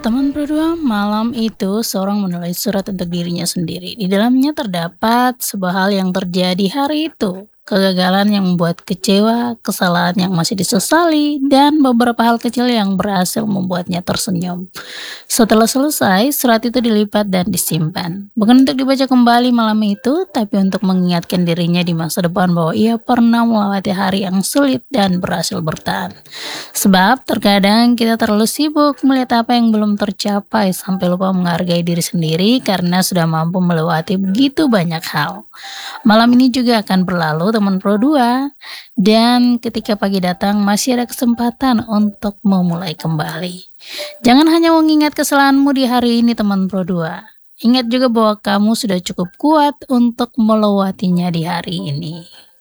Teman berdua malam itu seorang menulis surat untuk dirinya sendiri. Di dalamnya terdapat sebuah hal yang terjadi hari itu. Kegagalan yang membuat kecewa, kesalahan yang masih disesali, dan beberapa hal kecil yang berhasil membuatnya tersenyum. Setelah selesai, surat itu dilipat dan disimpan. Bukan untuk dibaca kembali malam itu, tapi untuk mengingatkan dirinya di masa depan bahwa ia pernah melewati hari yang sulit dan berhasil bertahan. Sebab terkadang kita terlalu sibuk melihat apa yang belum tercapai sampai lupa menghargai diri sendiri karena sudah mampu melewati begitu banyak hal. Malam ini juga akan berlalu teman Pro 2 dan ketika pagi datang masih ada kesempatan untuk memulai kembali. Jangan hanya mengingat kesalahanmu di hari ini teman Pro 2. Ingat juga bahwa kamu sudah cukup kuat untuk melewatinya di hari ini.